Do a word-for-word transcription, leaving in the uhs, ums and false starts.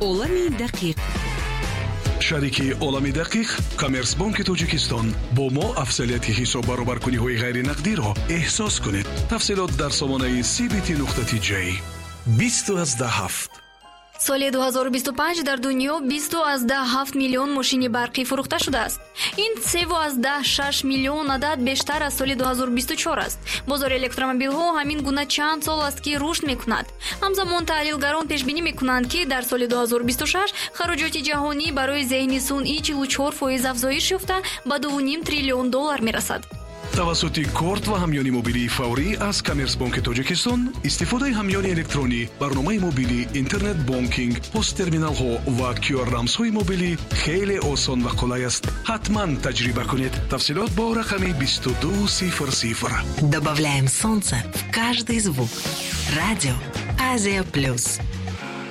олами дақиқ. шарики олами дақиқ Коммерсбанки Тоҷикистон бо мо афзалияти ҳисоб баробаркуниҳои ғайринақдиро эҳсос кунед. тафсилот дар сомонаи си би ти нуқтати ҷей бисту азда ҳафт. соли ду ҳазору бисту панҷ дар дунё бисту азда ҳафт миллион мошини барқӣ фурӯхта шудааст. ин севу азда шаш миллион адад бештар аз соли ду ҳазору бисту чор аст. бозори электромобилҳо ҳамин гуна чанд сол аст ки рушд мекунад. ҳамзамон таҳлилгарон пешбинӣ мекунанд ки дар соли ду ҳазору бисту шаш хароҷоти ҷаҳонӣ барои зеҳни сунъӣ чилу чор фоиз афзоиш ёфта ба ду ним триллион доллар мерасад. тавассути корт ва ҳамёни мобилии фаврӣ аз Коммерсбанки Тоҷикистон истифодаи ҳамёни электронӣ, барномаи мобилӣ, интернет бонкинг, посттерминалҳо ва кю ар рамзҳои мобилӣ хеле осон ва қулай аст. ҳатман таҷриба кунед. тафсилот бо рақами бисту ду сифр сифр. Добавляем солнце в каждый звук. Радио Азия Плюс.